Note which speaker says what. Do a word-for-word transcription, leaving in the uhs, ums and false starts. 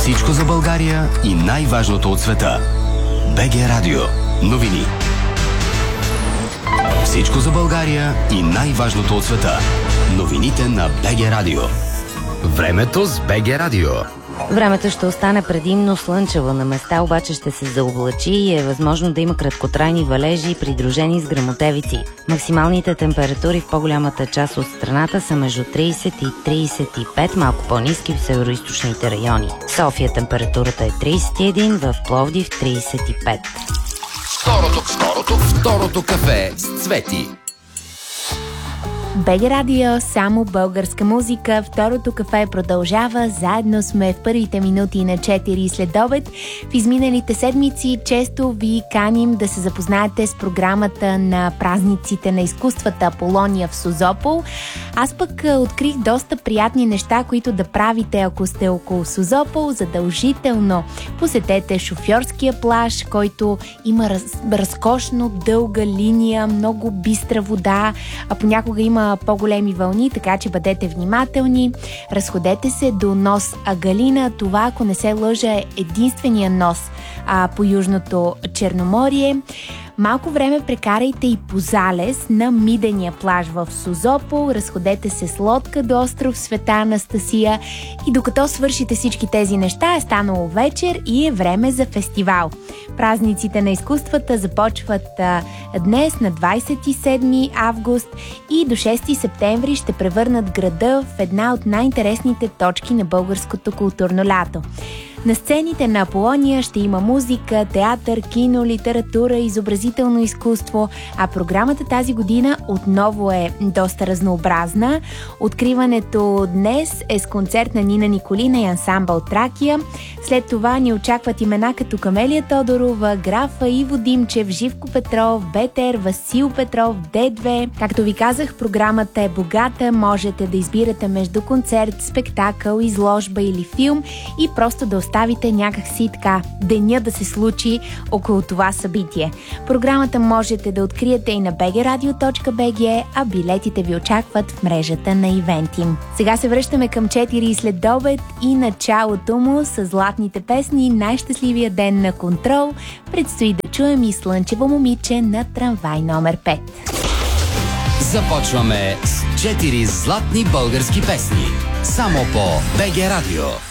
Speaker 1: Всичко за България и най-важното от света. БГ Радио. Новини. Всичко за България и най-важното от света. Новините на БГ Радио. Времето с БГ Радио.
Speaker 2: Времето ще остане предимно слънчево, на места обаче ще се заоблачи и е възможно да има краткотрайни валежи, придружени с гръмотевици. Максималните температури в по-голямата част от страната са между трийсет и трийсет и пет, малко по-ниски в североизточните райони. В София температурата е трийсет и един, в Пловдив трийсет и пет.
Speaker 1: Второто, второто, второто кафе с Цвети.
Speaker 3: БГ Радио, само българска музика. Второто кафе продължава. Заедно сме в първите минути на четири след обед. В изминалите седмици често ви каним да се запознаете с програмата на празниците на изкуствата Аполония в Созопол. Аз пък открих доста приятни неща, които да правите, ако сте около Созопол. Задължително посетете шофьорския плаж, който има раз, разкошно дълга линия, много бистра вода, а понякога има по-големи вълни, така че бъдете внимателни. Разходете се до нос Агалина. Това, ако не се лъжа, е единствения нос а, по Южното Черноморие. Малко време прекарайте и по Залез на Мидения плаж в Созопол. Разходете се с лодка до остров Света Анастасия и докато свършите всички тези неща, е станало вечер и е време за фестивал. Празниците на изкуствата започват а, днес на двайсет и седми август и до шести септември ще превърнат града в една от най-интересните точки на българското културно лято. На сцените на Аполония ще има музика, театър, кино, литература, изобразително изкуство, а програмата тази година отново е доста разнообразна. Откриването днес е с концерт на Нина Николина и ансамбъл Тракия. След това ни очакват имена като Камелия Тодорова, Графа, Иво Димчев, Живко Петров, БТР, Васил Петров, Д две. Както ви казах, програмата е богата, можете да избирате между концерт, спектакъл, изложба или филм и просто да оставите някакси така деня да се случи около това събитие. Програмата можете да откриете и на би джи радио точка би джи, а билетите ви очакват в мрежата на Ивентим. Сега се връщаме към четири след обед и началото му с златните песни. Най-щастливия ден на Контрол. Предстои да чуем и Слънчево момиче на трамвай номер пет.
Speaker 1: Започваме с четири златни български песни. Само по БГ Радио.